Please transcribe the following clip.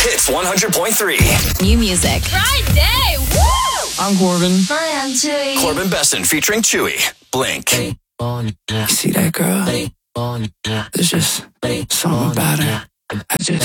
Hits 100.3. New music. Friday! Woo! I'm Corbin. Hi, I'm Chewy. Corbin Besson featuring Chewy. Blink. You see that girl? There's just something about her. I just